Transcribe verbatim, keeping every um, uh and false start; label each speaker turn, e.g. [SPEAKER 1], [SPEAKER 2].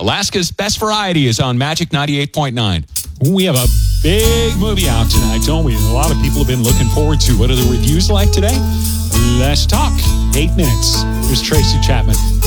[SPEAKER 1] Alaska's Best Variety is on Magic ninety-eight point nine.
[SPEAKER 2] We have a big movie out tonight, don't we? A lot of people have been looking forward to. What are the reviews like today? Let's talk. Eight minutes. Here's Tracy Chapman.